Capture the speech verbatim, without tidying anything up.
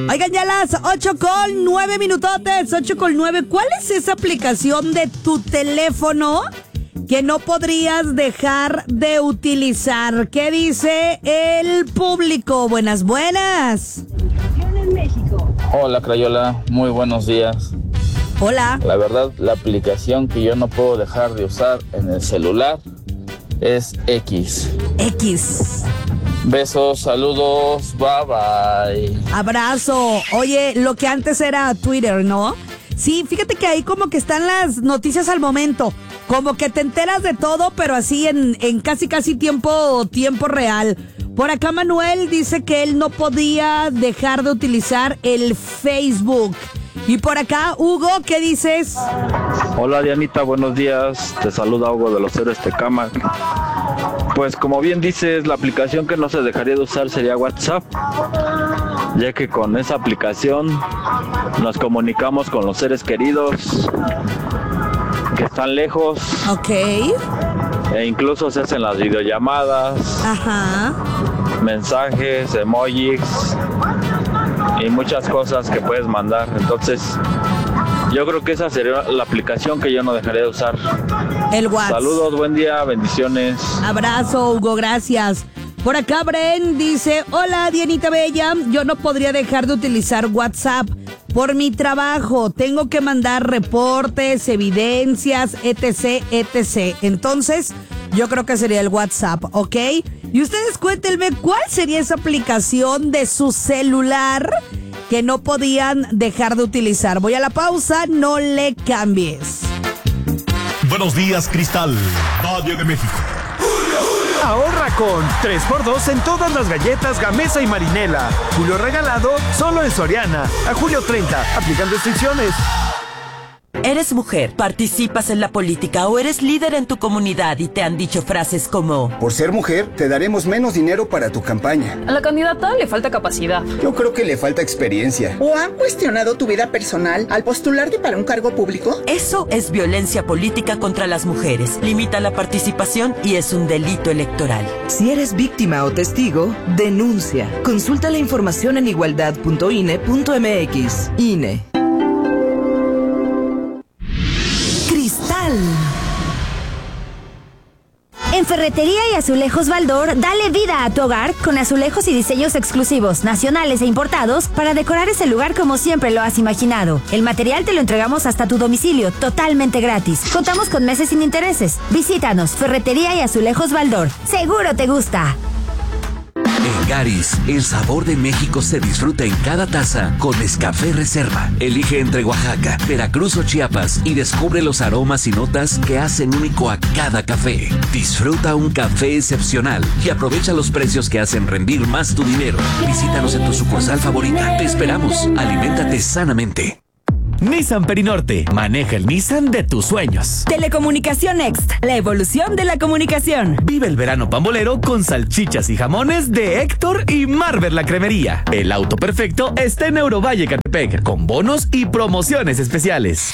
Oigan, ya las ocho con nueve minutotes, ocho con nueve. ¿Cuál es esa aplicación de tu teléfono que no podrías dejar de utilizar? ¿Qué dice el público? Buenas, buenas. Hola, Crayola, muy buenos días. Hola. La verdad, la aplicación que yo no puedo dejar de usar en el celular es X. X. Besos, saludos, bye bye. Abrazo. Oye, lo que antes era Twitter, ¿no? Sí, fíjate que ahí como que están las noticias al momento. Como que te enteras de todo, pero así en, en casi casi tiempo, tiempo real. Por acá Manuel dice que él no podía dejar de utilizar el Facebook. Y por acá, Hugo, ¿qué dices? Hola Dianita, buenos días. Te saluda Hugo de los Héroes Tecámac. Pues como bien dices, la aplicación que no se dejaría de usar sería WhatsApp, ya que con esa aplicación nos comunicamos con los seres queridos que están lejos. Ok. E incluso se hacen las videollamadas. Ajá. Mensajes, emojis y muchas cosas que puedes mandar. Entonces, yo creo que esa sería la aplicación que yo no dejaría de usar. El WhatsApp. Saludos, buen día, bendiciones. Abrazo, Hugo, gracias. Por acá Bren dice, hola Dianita Bella, yo no podría dejar de utilizar WhatsApp por mi trabajo. Tengo que mandar reportes, evidencias, etc, etcétera. Entonces, yo creo que sería el WhatsApp, ¿ok? Y ustedes cuéntenme, ¿cuál sería esa aplicación de su celular que no podían dejar de utilizar? Voy a la pausa, no le cambies. Buenos días, Cristal, Radio de México. Ahorra con tres por dos en todas las galletas Gamesa y Marinela. Julio regalado solo en Soriana. A julio treinta, aplican restricciones. Eres mujer, participas en la política o eres líder en tu comunidad y te han dicho frases como: por ser mujer, te daremos menos dinero para tu campaña. A la candidata le falta capacidad. Yo creo que le falta experiencia. ¿O han cuestionado tu vida personal al postularte para un cargo público? Eso es violencia política contra las mujeres. Limita la participación y es un delito electoral. Si eres víctima o testigo, denuncia. Consulta la información en igualdad punto i n e punto m x. I N E. En Ferretería y Azulejos Baldor, dale vida a tu hogar con azulejos y diseños exclusivos, nacionales e importados para decorar ese lugar como siempre lo has imaginado. El material te lo entregamos hasta tu domicilio, totalmente gratis. Contamos con meses sin intereses. Visítanos, Ferretería y Azulejos Baldor. Seguro te gusta. En Garis, el sabor de México se disfruta en cada taza con Nescafé Reserva. Elige entre Oaxaca, Veracruz o Chiapas y descubre los aromas y notas que hacen único a cada café. Disfruta un café excepcional y aprovecha los precios que hacen rendir más tu dinero. Visítanos en tu sucursal favorita. Te esperamos. Aliméntate sanamente. Nissan Perinorte, maneja el Nissan de tus sueños. Telecomunicación Next, la evolución de la comunicación. Vive el verano pambolero con salchichas y jamones de Héctor y Marver la Cremería. El auto perfecto está en Eurovalle Catepec, con bonos y promociones especiales.